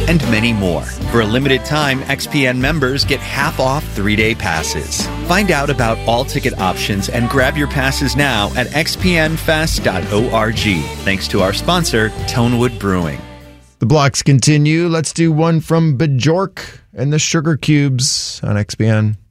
and many more. For a limited time, XPN members get half off 3-day passes. Find out about all ticket options and grab your passes now at xpnfest.org. Thanks to our sponsor, Tonewood Brewing. The blocks continue. Let's do one from Bjork and the Sugar Cubes on XPN.